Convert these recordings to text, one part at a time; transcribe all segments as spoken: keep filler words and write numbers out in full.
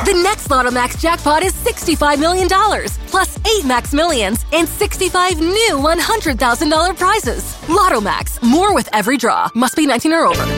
The next Lotto Max jackpot is sixty-five million dollars, plus eight Max Millions and sixty-five new one hundred thousand dollars prizes. Lotto Max, more with every draw. Must be nineteen or over.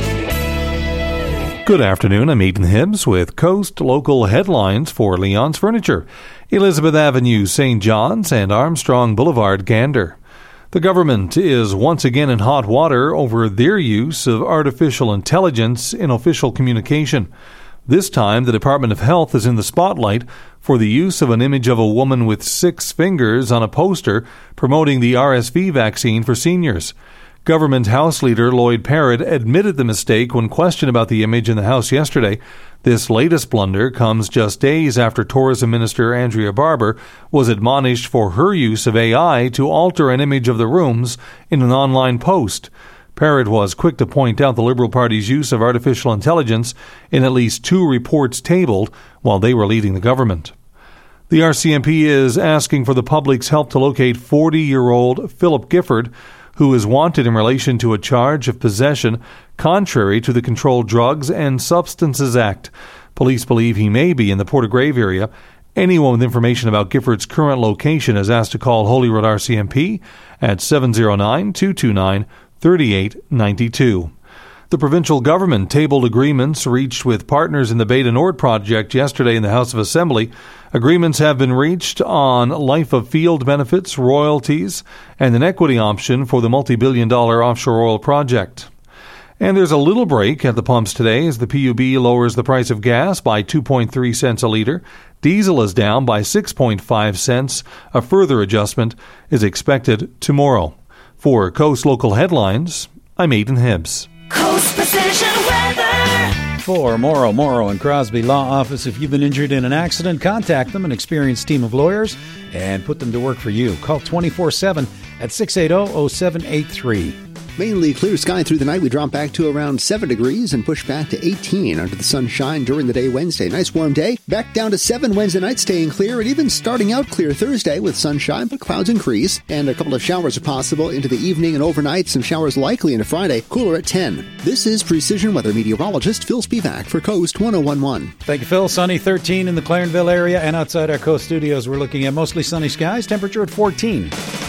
Good afternoon, I'm Aidan Hibbs with Coast Local Headlines for Leon's Furniture, Elizabeth Avenue, Saint John's, and Armstrong Boulevard, Gander. The government is once again in hot water over their use of artificial intelligence in official communication. This time, the Department of Health is in the spotlight for the use of an image of a woman with six fingers on a poster promoting the R S V vaccine for seniors. Government House Leader Lloyd Parrott admitted the mistake when questioned about the image in the House yesterday. This latest blunder comes just days after Tourism Minister Andrea Barber was admonished for her use of A I to alter an image of the rooms in an online post. Parrott was quick to point out the Liberal Party's use of artificial intelligence in at least two reports tabled while they were leading the government. The R C M P is asking for the public's help to locate forty-year-old Philip Gifford, who is wanted in relation to a charge of possession contrary to the Controlled Drugs and Substances Act. Police believe he may be in the Portagrave area. Anyone with information about Gifford's current location is asked to call Holyrood R C M P at seven oh nine, two two nine, three eight nine two. The provincial government tabled agreements reached with partners in the Bay du Nord project yesterday in the House of Assembly. Agreements have been reached on life of field benefits, royalties, and an equity option for the multi-billion dollar offshore oil project. And there's a little break at the pumps today as the P U B lowers the price of gas by two point three cents a litre. Diesel is down by six point five cents. A further adjustment is expected tomorrow. For Coast Local Headlines, I'm Aidan Hibbs. Coast Precision Weather. For Morrow, Morrow and Crosby Law Office, if you've been injured in an accident, contact them, an experienced team of lawyers, and put them to work for you. Call twenty-four seven at six eight zero, zero seven eight three. Mainly clear sky through the night. We drop back to around seven degrees and push back to eighteen under the sunshine during the day Wednesday. Nice warm day. Back down to seven Wednesday night, staying clear, and even starting out clear Thursday with sunshine, but clouds increase. And a couple of showers are possible into the evening and overnight. Some showers likely into Friday. Cooler at ten. This is Precision Weather meteorologist Phil Spivak for Coast one oh one one. Thank you, Phil. Sunny thirteen in the Clarenville area, and outside our Coast studios, we're looking at mostly sunny skies. Temperature at fourteen.